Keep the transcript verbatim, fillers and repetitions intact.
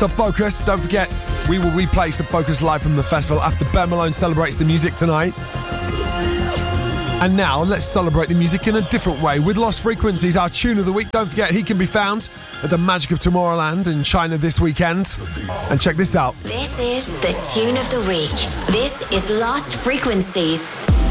Sub Focus. Don't forget, we will replay Sub Focus live from the festival after Ben Malone celebrates the music tonight. And now, let's celebrate the music in a different way with Lost Frequencies, our tune of the week. Don't forget, he can be found at the Magic of Tomorrowland in China this weekend. And check this out. This is the tune of the week. This is Lost Frequencies.